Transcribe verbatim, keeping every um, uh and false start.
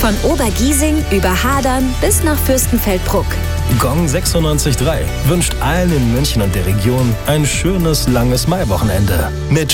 Von Obergiesing über Hadern bis nach Fürstenfeldbruck. Gong sechsundneunzig Komma drei wünscht allen in München und der Region ein schönes, langes Maiwochenende. Mit